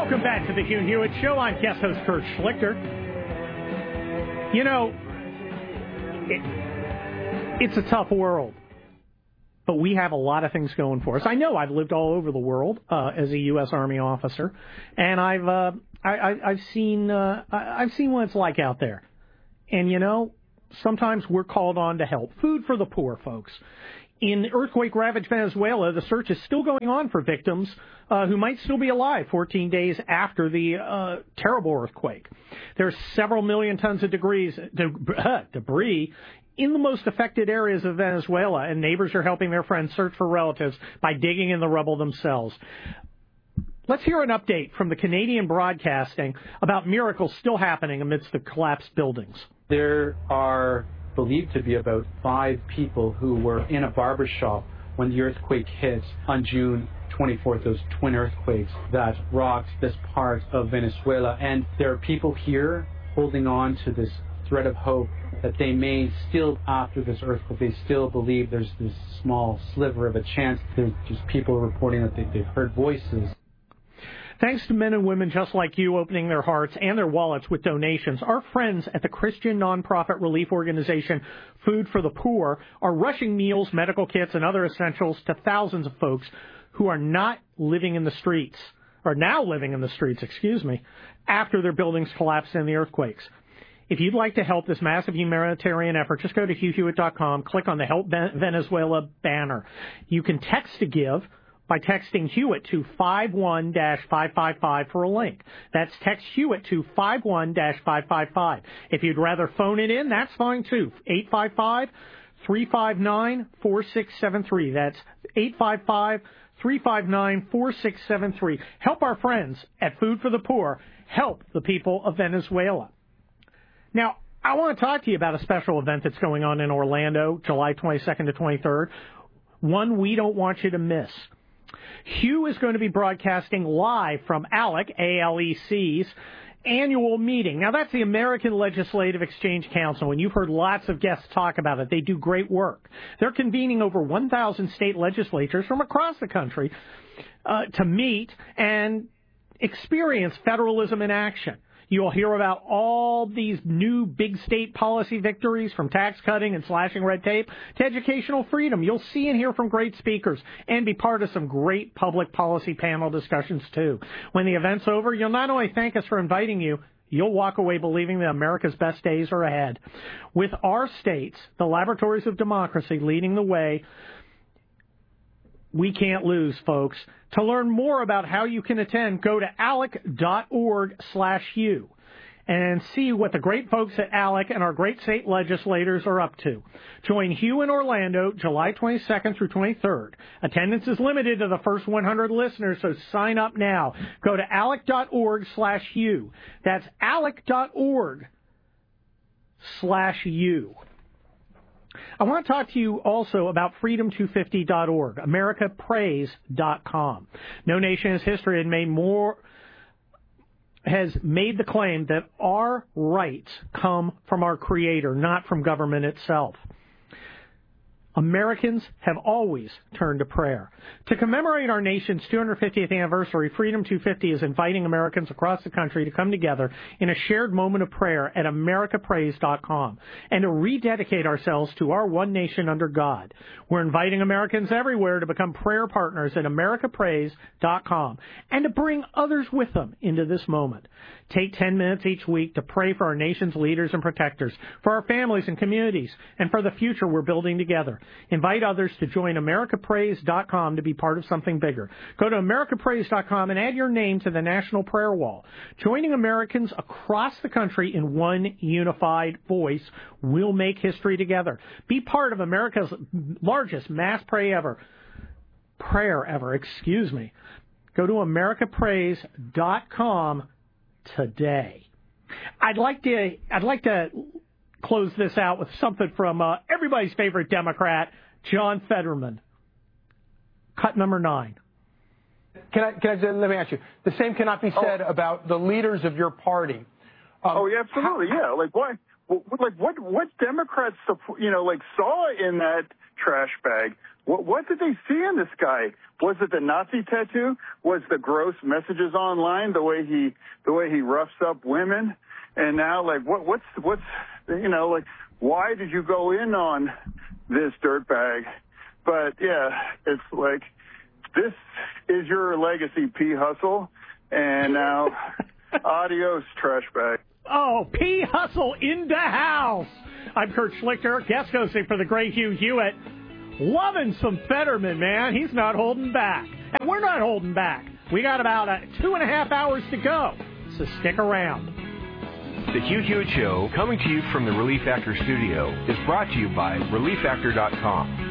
Welcome back to the Hugh Hewitt Show. I'm guest host Kurt Schlichter. You know, it's a tough world, but we have a lot of things going for us. I know I've lived all over the world as a U.S. Army officer, and I've seen what it's like out there. And you know, sometimes we're called on to help. Food for the poor, folks. In earthquake-ravaged Venezuela, the search is still going on for victims who might still be alive 14 days after the terrible earthquake. There are several million tons of debris in the most affected areas of Venezuela, and neighbors are helping their friends search for relatives by digging in the rubble themselves. Let's hear an update from the Canadian Broadcasting about miracles still happening amidst the collapsed buildings. There are believed to be about 5 people who were in a barber shop when the earthquake hit on June 24th, those twin earthquakes that rocked this part of Venezuela. And there are people here holding on to this thread of hope that they may still, after this earthquake, they still believe there's this small sliver of a chance. There's just people reporting that they've heard voices. Thanks to men and women just like you opening their hearts and their wallets with donations, our friends at the Christian nonprofit relief organization Food for the Poor are rushing meals, medical kits, and other essentials to thousands of folks who are not living in the streets, or now living in the streets, after their buildings collapsed in the earthquakes. If you'd like to help this massive humanitarian effort, just go to HughHewitt.com, click on the Help Venezuela banner. You can text to give by texting Hewitt to 51-555 for a link. That's text Hewitt to 51-555. If you'd rather phone it in, that's fine too. 855-359-4673. That's 855-359-4673. Help our friends at Food for the Poor. Help the people of Venezuela. Now, I want to talk to you about a special event that's going on in Orlando, July 22nd to 23rd. One we don't want you to miss. Hugh is going to be broadcasting live from ALEC, ALEC's annual meeting. Now, that's the American Legislative Exchange Council, and you've heard lots of guests talk about it. They do great work. They're convening over 1,000 state legislatures from across the country to meet and experience federalism in action. You'll hear about all these new big state policy victories, from tax cutting and slashing red tape to educational freedom. You'll see and hear from great speakers and be part of some great public policy panel discussions, too. When the event's over, you'll not only thank us for inviting you, you'll walk away believing that America's best days are ahead. With our states, the laboratories of democracy, leading the way, we can't lose, folks. To learn more about how you can attend, go to alec.org/Hugh and see what the great folks at ALEC and our great state legislators are up to. Join Hugh in Orlando, July 22nd through 23rd. Attendance is limited to the first 100 listeners, so sign up now. Go to alec.org/Hugh. That's alec.org/Hugh. I want to talk to you also about freedom250.org, americapraise.com. No nation in history has made the claim that our rights come from our Creator, not from government itself. Americans have always turned to prayer. To commemorate our nation's 250th anniversary, Freedom 250 is inviting Americans across the country to come together in a shared moment of prayer at americapraise.com and to rededicate ourselves to our one nation under God. We're inviting Americans everywhere to become prayer partners at americapraise.com and to bring others with them into this moment. Take 10 minutes each week to pray for our nation's leaders and protectors, for our families and communities, and for the future we're building together. Invite others to join americapraise.com to be part of something bigger. Go to americapraise.com and add your name to the National Prayer Wall. Joining Americans across the country in one unified voice will make history together. Be part of America's largest mass prayer ever. Go to americapraise.com today. I'd like to close this out with something from everybody's favorite Democrat, John Fetterman. Cut number 9. Let me ask you. The same cannot be said about the leaders of your party. Yeah, absolutely. Yeah. Like what Democrats, saw in that trash bag. What did they see in this guy? Was it the Nazi tattoo? Was the gross messages online, the way he roughs up women? And now, like, what's why did you go in on this dirtbag? But yeah, it's like, this is your legacy, P. Hustle, and now adios, trash bag. Oh, P. Hustle in the house. I'm Kurt Schlichter, guest hosting for the great Hugh Hewitt. Loving some Fetterman, man. He's not holding back. And we're not holding back. We got about 2.5 hours to go, so stick around. The Hugh Hewitt Show, coming to you from the Relief Factor studio, is brought to you by ReliefFactor.com.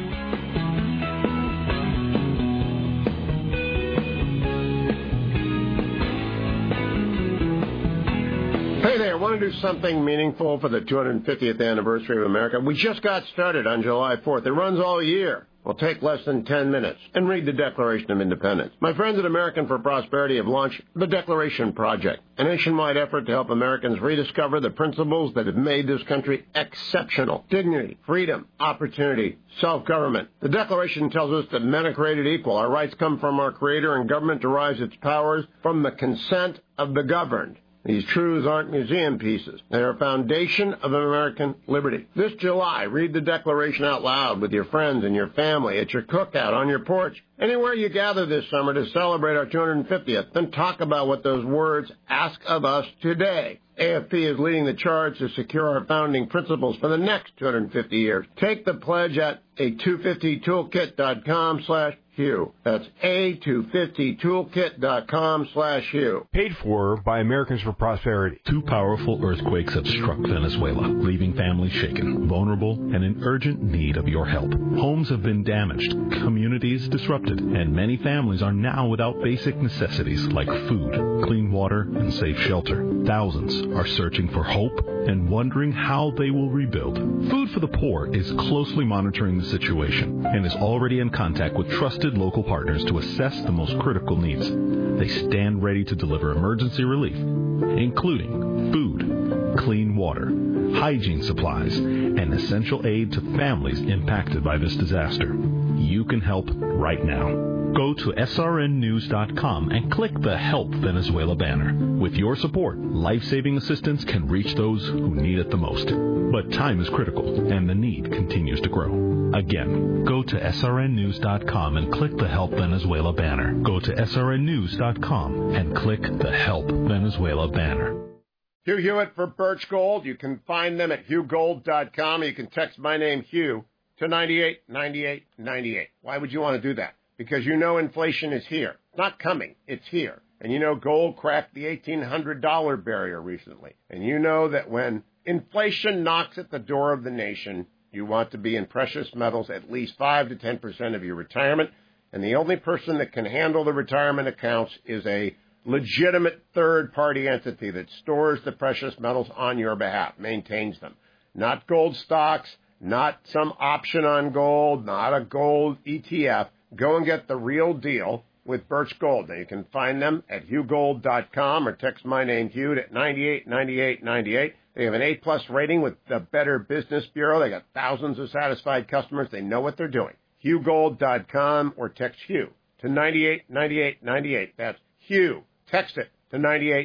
Hey there, want to do something meaningful for the 250th anniversary of America? We just got started on July 4th. It runs all year. Will take less than 10 minutes. And read the Declaration of Independence. My friends at American for Prosperity have launched the Declaration Project, a nationwide effort to help Americans rediscover the principles that have made this country exceptional. Dignity, freedom, opportunity, self-government. The Declaration tells us that men are created equal. Our rights come from our Creator, and government derives its powers from the consent of the governed. These truths aren't museum pieces. They are a foundation of American liberty. This July, read the Declaration out loud with your friends and your family, at your cookout, on your porch, anywhere you gather this summer to celebrate our 250th. Then talk about what those words ask of us today. AFP is leading the charge to secure our founding principles for the next 250 years. Take the pledge at a250toolkit.com/Hugh. That's a250toolkit.com/Hugh. Paid for by Americans for Prosperity. Two powerful earthquakes have struck Venezuela, leaving families shaken, vulnerable, and in urgent need of your help. Homes have been damaged, communities disrupted, and many families are now without basic necessities like food, clean water, and safe shelter. Thousands are searching for hope and wondering how they will rebuild. Food for the Poor is closely monitoring the situation and is already in contact with trusted local partners to assess the most critical needs. They stand ready to deliver emergency relief, including food, clean water, hygiene supplies, and essential aid to families impacted by this disaster. You can help right now. Go to srnnews.com and click the Help Venezuela banner. With your support, life-saving assistance can reach those who need it the most. But time is critical, and the need continues to grow. Again, go to srnnews.com and click the Help Venezuela banner. Go to srnnews.com and click the Help Venezuela banner. Hugh Hewitt for Birch Gold. You can find them at hughgold.com. You can text my name, Hugh, to 989898. Why would you want to do that? Because you know inflation is here. It's not coming. It's here. And you know gold cracked the $1,800 barrier recently. And you know that when inflation knocks at the door of the nation, you want to be in precious metals at least 5 to 10% of your retirement. And the only person that can handle the retirement accounts is a legitimate third-party entity that stores the precious metals on your behalf, maintains them. Not gold stocks, not some option on gold, not a gold ETF. Go and get the real deal with Birch Gold. Now, you can find them at hughgold.com or text my name, Hugh, at 989898. They have an A-plus rating with the Better Business Bureau. They got thousands of satisfied customers. They know what they're doing. hughgold.com or text Hugh to 989898. That's Hugh. Text it to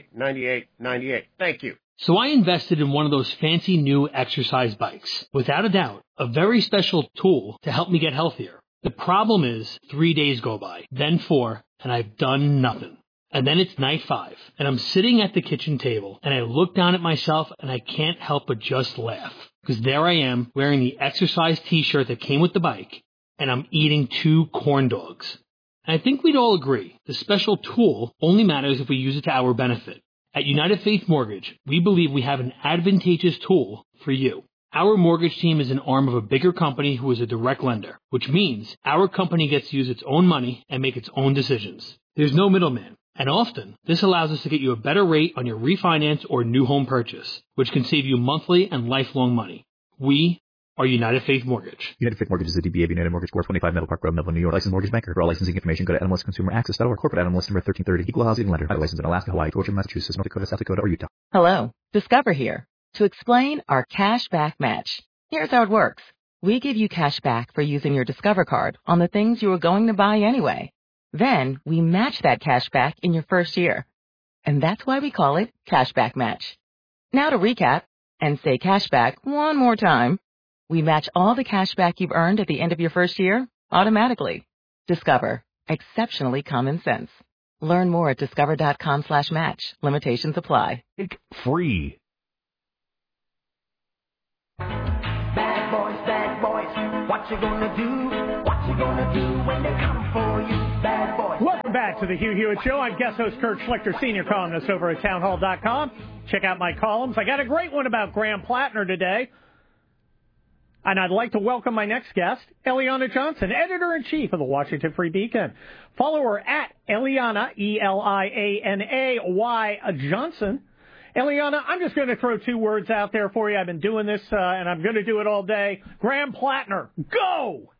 989898. Thank you. So I invested in one of those fancy new exercise bikes. Without a doubt, a very special tool to help me get healthier. The problem is 3 days go by, then 4, and I've done nothing. And then it's night 5, and I'm sitting at the kitchen table, and I look down at myself, and I can't help but just laugh. Because there I am, wearing the exercise t-shirt that came with the bike, and I'm eating 2 corn dogs. And I think we'd all agree, the special tool only matters if we use it to our benefit. At United Faith Mortgage, we believe we have an advantageous tool for you. Our mortgage team is an arm of a bigger company who is a direct lender, which means our company gets to use its own money and make its own decisions. There's no middleman, and often this allows us to get you a better rate on your refinance or new home purchase, which can save you monthly and lifelong money. We are United Faith Mortgage. United Faith Mortgage is a DBA of United Mortgage Corp. 25 Meadow Park Road, Melville, New York. Licensed mortgage banker. For all licensing information, go to nmlsconsumeraccess.org. Corporate NMLS number 1330. Equal housing lender. By license in Alaska, Hawaii, Georgia, Massachusetts, North Dakota, South Dakota, or Utah. Hello, Discover here to explain our cash back match. Here's how it works. we give you cash back for using your Discover card on the things you were going to buy anyway. Then we match that cash back in your first year. And that's why we call it Cashback Match. Now to recap and say cashback one more time. We match all the cash back you've earned at the end of your first year automatically. Discover. Exceptionally common sense. Learn more at discover.com/match. Limitations apply. Free. Bad boys, what you gonna do? What you gonna do when they come for you? Bad boys. Welcome back to the Hugh Hewitt Show. I'm guest host Kurt Schlichter, senior columnist over at townhall.com. Check out my columns. I got a great one about Graham Plattner today. And I'd like to welcome my next guest, Eliana Johnson, editor-in-chief of the Washington Free Beacon. Follow her at Eliana, Elianay Johnson. Eliana, I'm just going to throw two words out there for you. I've been doing this, and I'm going to do it all day. Graham Plattner, go!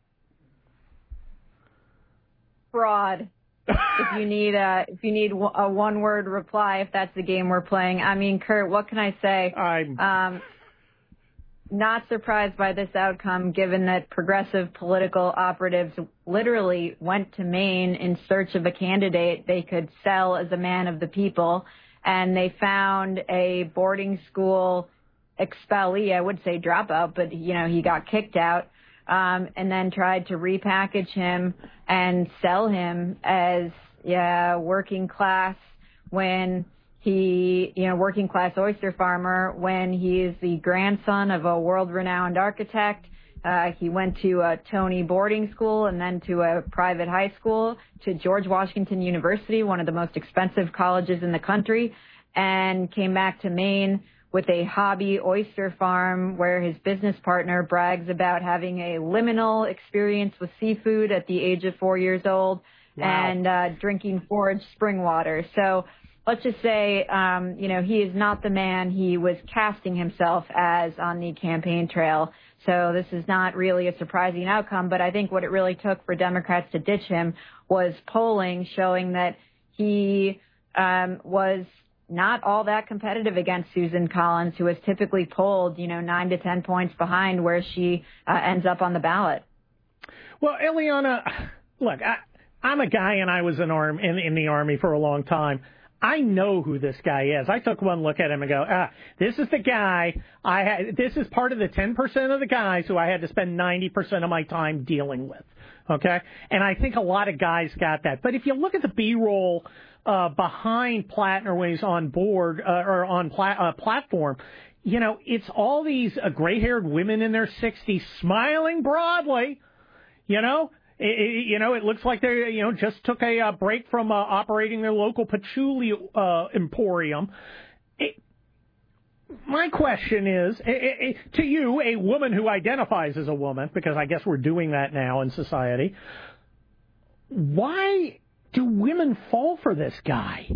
Fraud. If you need a one-word reply, if that's the game we're playing. I mean, Kurt, what can I say? Not surprised by this outcome, given that progressive political operatives literally went to Maine in search of a candidate they could sell as a man of the people, and they found a boarding school expellee, I would say dropout, but, he got kicked out, and then tried to repackage him and sell him as working class when working class oyster farmer when he is the grandson of a world-renowned architect. He went to a Tony boarding school and then to a private high school, to George Washington University, one of the most expensive colleges in the country, and came back to Maine with a hobby oyster farm where his business partner brags about having a liminal experience with seafood at the age of 4 years old. Wow. And drinking foraged spring water. So let's just say, he is not the man he was casting himself as on the campaign trail. So this is not really a surprising outcome, but I think what it really took for Democrats to ditch him was polling showing that he was not all that competitive against Susan Collins, who is typically polled, 9 to 10 points behind where she ends up on the ballot. Well, Eliana, look, I'm a guy, and I was in the Army for a long time. I know who this guy is. I took one look at him and go, this is the guy this is part of the 10% of the guys who I had to spend 90% of my time dealing with. Okay? And I think a lot of guys got that. But if you look at the B-roll behind Plattner when he's on board or on platform, it's all these gray-haired women in their 60s smiling broadly, It looks like they, just took a break from operating their local patchouli emporium. My question is, to you, a woman who identifies as a woman, because I guess we're doing that now in society, why do women fall for this guy?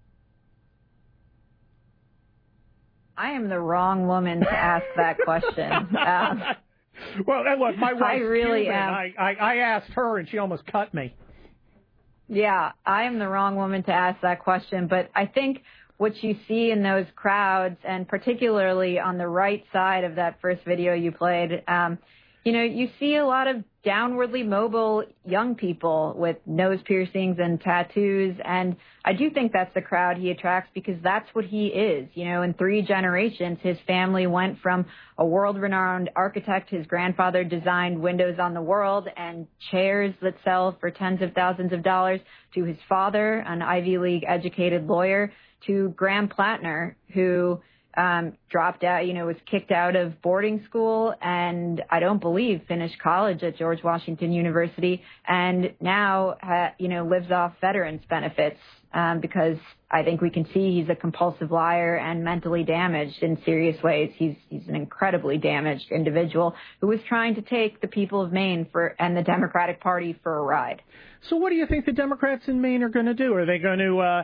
I am the wrong woman to ask that question. Well, look, my wife, I really am. I asked her, and she almost cut me. Yeah, I am the wrong woman to ask that question. But I think what you see in those crowds, and particularly on the right side of that first video you played, you see a lot of downwardly mobile young people with nose piercings and tattoos. And I do think that's the crowd he attracts because that's what he is. In 3 generations, his family went from a world-renowned architect. His grandfather designed windows on the world and chairs that sell for tens of thousands of dollars, to his father, an Ivy League educated lawyer, to Graham Plattner, who dropped out, was kicked out of boarding school and I don't believe finished college at George Washington University, and now, lives off veterans benefits because I think we can see he's a compulsive liar and mentally damaged in serious ways. He's an incredibly damaged individual who is trying to take the people of Maine and the Democratic Party for a ride. So what do you think the Democrats in Maine are going to do? Are they going to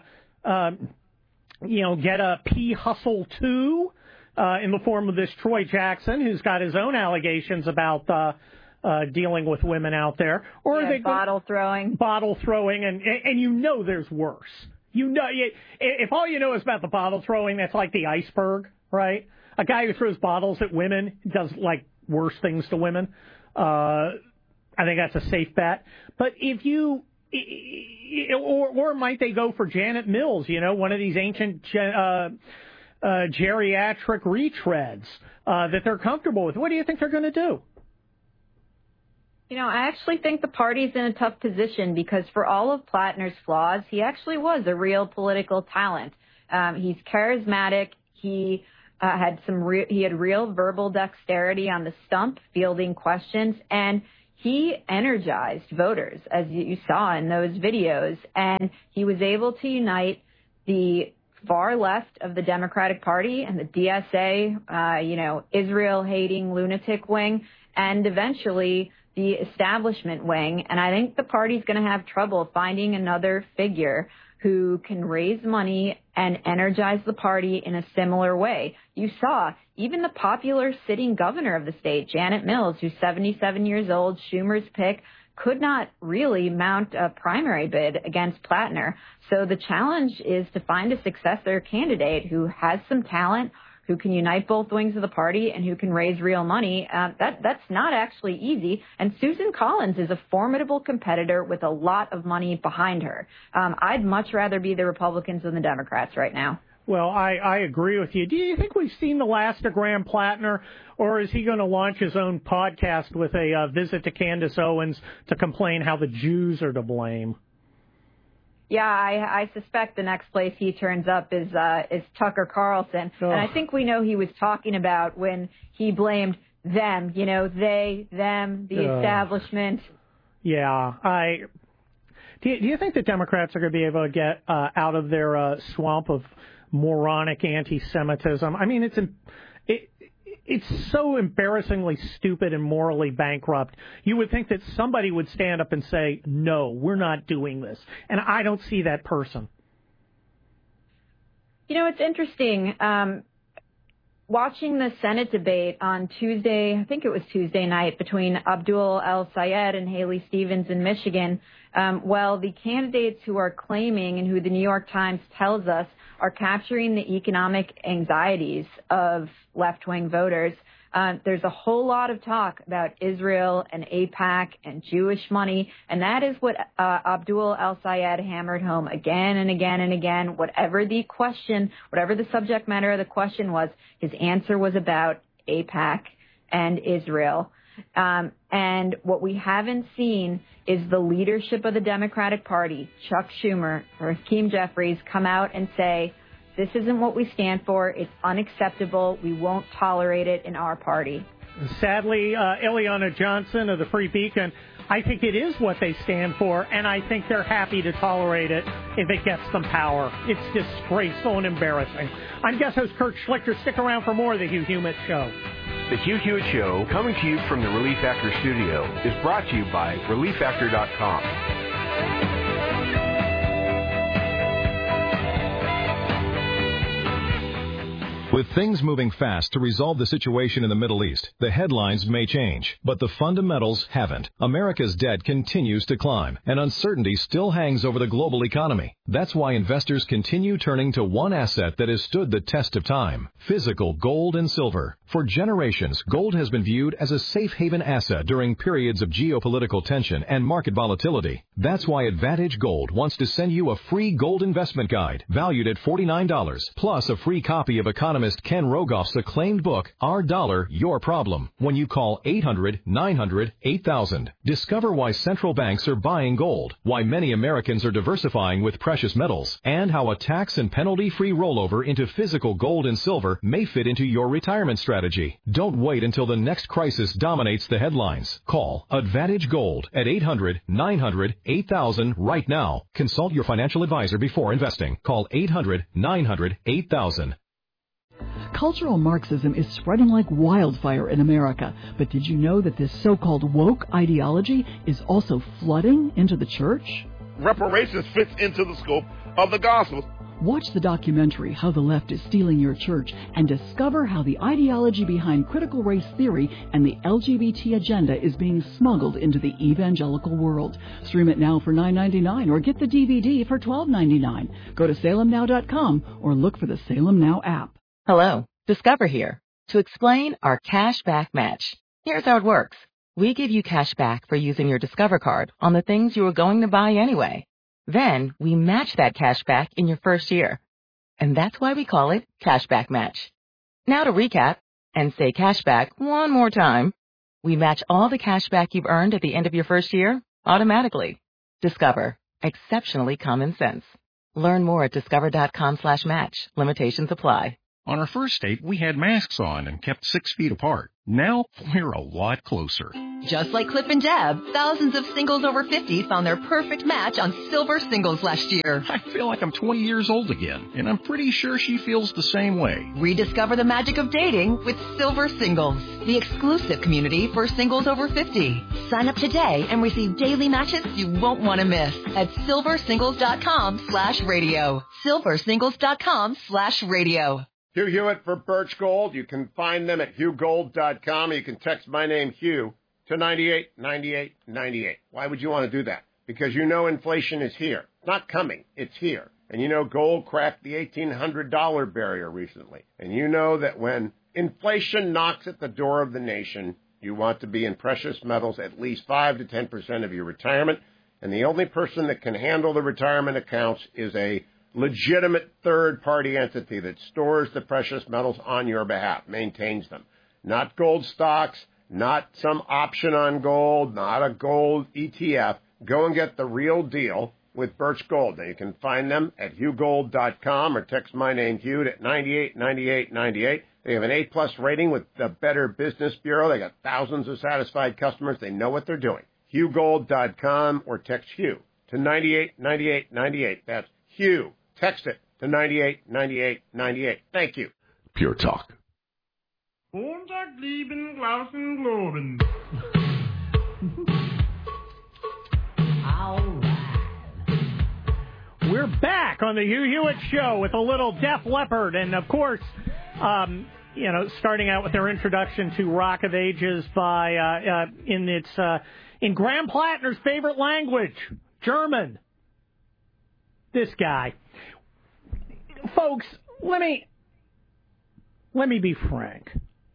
get a P. Hustle 2 in the form of this Troy Jackson, who's got his own allegations about dealing with women out there? Or are they bottle throwing, and there's worse. If all you know is about the bottle throwing, that's like the iceberg, right? A guy who throws bottles at women does worse things to women. I think that's a safe bet. But if you, or might they go for Janet Mills, one of these ancient geriatric retreads that they're comfortable with? What do you think they're going to do? I actually think the party's in a tough position because for all of Plattner's flaws, he actually was a real political talent. He's charismatic. He had real verbal dexterity on the stump, fielding questions, and he energized voters, as you saw in those videos. And he was able to unite the far left of the Democratic Party and the DSA, Israel-hating lunatic wing, and eventually the establishment wing. And I think the party's going to have trouble finding another figure who can raise money and energize the party in a similar way. You saw even the popular sitting governor of the state, Janet Mills, who's 77 years old, Schumer's pick, could not really mount a primary bid against Plattner. So the challenge is to find a successor candidate who has some talent, who can unite both wings of the party, and who can raise real money. That's not actually easy. And Susan Collins is a formidable competitor with a lot of money behind her. I'd much rather be the Republicans than the Democrats right now. Well, I agree with you. Do you think we've seen the last of Graham Plattner, or is he going to launch his own podcast with a visit to Candace Owens to complain how the Jews are to blame? Yeah, I suspect the next place he turns up is Tucker Carlson. Oh. And I think we know he was talking about when he blamed them, they, them, the establishment. Yeah. Do you think the Democrats are going to be able to get out of their swamp of moronic anti-Semitism? I mean, it's so embarrassingly stupid and morally bankrupt. You would think that somebody would stand up and say, no, we're not doing this. And I don't see that person. It's interesting. Watching the Senate debate on Tuesday, I think it was Tuesday night, between Abdul El-Sayed and Haley Stevens in Michigan, the candidates who are claiming and who the New York Times tells us are capturing the economic anxieties of left-wing voters, there's a whole lot of talk about Israel and AIPAC and Jewish money, and that is what Abdul El-Sayed hammered home again and again and again. Whatever the subject matter of the question was, his answer was about AIPAC and Israel. And what we haven't seen is the leadership of the Democratic Party, Chuck Schumer or Hakeem Jeffries, come out and say, this isn't what we stand for. It's unacceptable. We won't tolerate it in our party. Sadly, Ileana Johnson of the Free Beacon, I think it is what they stand for, and I think they're happy to tolerate it if it gets them power. It's disgraceful and embarrassing. I'm guest host Kurt Schlichter. Stick around for more of the Hugh Hewitt Show. The Hugh Hewitt Show, coming to you from the Relief Factor studio, is brought to you by ReliefFactor.com. With things moving fast to resolve the situation in the Middle East, the headlines may change, but the fundamentals haven't. America's debt continues to climb, and uncertainty still hangs over the global economy. That's why investors continue turning to one asset that has stood the test of time: physical gold and silver. For generations, gold has been viewed as a safe haven asset during periods of geopolitical tension and market volatility. That's why Advantage Gold wants to send you a free gold investment guide valued at $49, plus a free copy of economist Ken Rogoff's acclaimed book, Our Dollar, Your Problem, when you call 800-900-8000. Discover why central banks are buying gold, why many Americans are diversifying with precious metals, and how a tax and penalty-free rollover into physical gold and silver may fit into your retirement strategy. Don't wait until the next crisis dominates the headlines. Call Advantage Gold at 800-900-8000 right now. Consult your financial advisor before investing. Call 800-900-8000. Cultural Marxism is spreading like wildfire in America. But did you know that this so-called woke ideology is also flooding into the church? Reparations fits into the scope of the Gospels. Watch the documentary, How the Left is Stealing Your Church, and discover how the ideology behind critical race theory and the LGBT agenda is being smuggled into the evangelical world. Stream it now for $9.99 or get the DVD for $12.99. Go to salemnow.com or look for the Salem Now app. Hello, Discover here to explain our cash back match. Here's how it works. We give you cash back for using your Discover card on the things you were going to buy anyway. Then we match that cash back in your first year. And that's why we call it Cashback Match. Now to recap and say cashback one more time. We match all the cash back you've earned at the end of your first year automatically. Discover. Exceptionally common sense. Learn more at discover.com/match. Limitations apply. On our first date, we had masks on and kept 6 feet apart. Now, we're a lot closer. Just like Clip and Deb, thousands of singles over 50 found their perfect match on Silver Singles last year. I feel like I'm 20 years old again, and I'm pretty sure she feels the same way. Rediscover the magic of dating with Silver Singles, the exclusive community for singles over 50. Sign up today and receive daily matches you won't want to miss at silversingles.com/radio. silversingles.com/radio. Hugh Hewitt for Birch Gold. You can find them at hughgold.com. You can text my name, Hugh, to 989898. Why would you want to do that? Because you know inflation is here. It's not coming. It's here. And you know gold cracked the $1,800 barrier recently. And you know that when inflation knocks at the door of the nation, you want to be in precious metals at least 5 to 10% of your retirement. And the only person that can handle the retirement accounts is a legitimate third-party entity that stores the precious metals on your behalf, maintains them. Not gold stocks, not some option on gold, not a gold ETF. Go and get the real deal with Birch Gold. Now, you can find them at hughgold.com or text my name, Hugh, at 989898. They have an A-plus rating with the Better Business Bureau. They got thousands of satisfied customers. They know what they're doing. hughgold.com or text Hugh to 989898. That's Hugh. Text it to 989898. Thank you. Pure Talk. We're back on the Hugh Hewitt Show with a little Def Leppard, and of course, starting out with their introduction to Rock of Ages by in Graham Plattner's favorite language, German. This guy. Folks, let me be frank.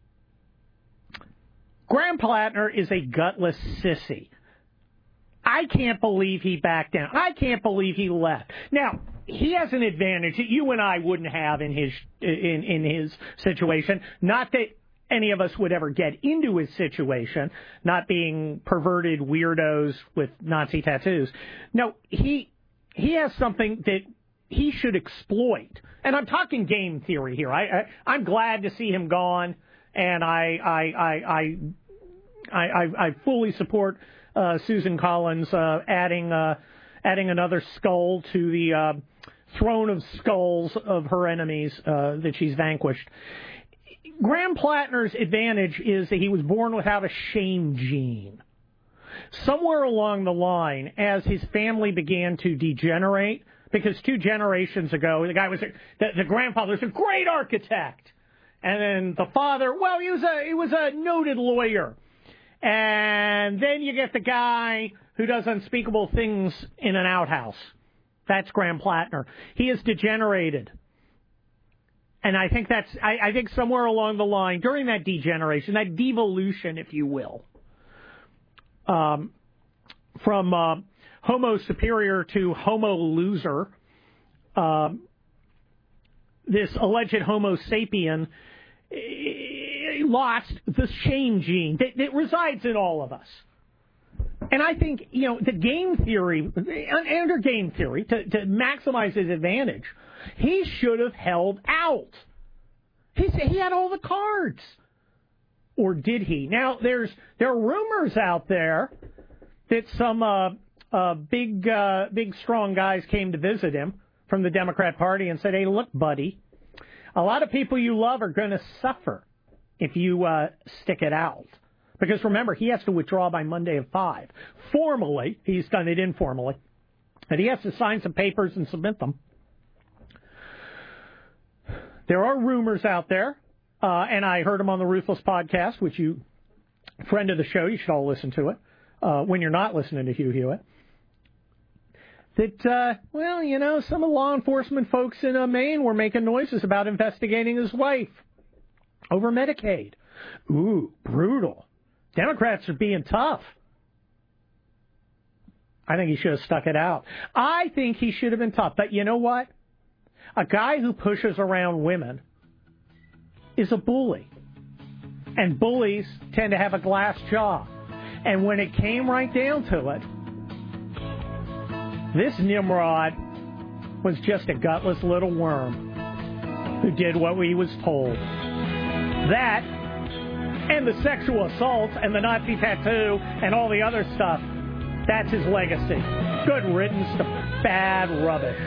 Graham Plattner is a gutless sissy. I can't believe he backed down. I can't believe he left. Now, he has an advantage that you and I wouldn't have in his situation. Not that any of us would ever get into his situation, not being perverted weirdos with Nazi tattoos. No, he has something that he should exploit. And I'm talking game theory here. I'm glad to see him gone, and I fully support Susan Collins adding another skull to the throne of skulls of her enemies that she's vanquished. Graham Plattner's advantage is that he was born without a shame gene. Somewhere along the line, as his family began to degenerate, because 2 generations ago, the guy was the grandfather was a great architect, and then the father, well, he was a noted lawyer, and then you get the guy who does unspeakable things in an outhouse. That's Graham Plattner. He is degenerated, and I think I think somewhere along the line, during that degeneration, that devolution, if you will, from Homo superior to Homo loser, this alleged Homo sapien lost the shame gene that resides in all of us. And I think, the game theory, under game theory, to maximize his advantage, he should have held out. He had all the cards. Or did he? Now, there are rumors out there that some big strong guys came to visit him from the Democrat Party and said, hey, look, buddy, a lot of people you love are going to suffer if you stick it out. Because remember, he has to withdraw by Monday at 5. Formally, he's done it informally. And he has to sign some papers and submit them. There are rumors out there, and I heard them on the Ruthless podcast, which you, friend of the show, you should all listen to it. When you're not listening to Hugh Hewitt, that, some of the law enforcement folks in Maine were making noises about investigating his wife over Medicaid. Ooh, brutal. Democrats are being tough. I think he should have stuck it out. I think he should have been tough. But you know what? A guy who pushes around women is a bully. And bullies tend to have a glass jaw. And when it came right down to it, this Nimrod was just a gutless little worm who did what he was told. That, and the sexual assaults, and the Nazi tattoo, and all the other stuff, that's his legacy. Good riddance to bad rubbish.